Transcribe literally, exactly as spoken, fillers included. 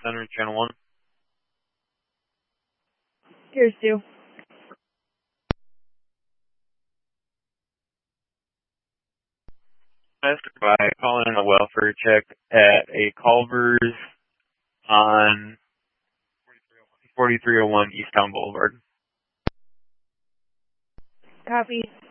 Center, Channel one. Here's two. By calling in a welfare check at a Culver's on forty-three oh one Easttown Boulevard. Copy.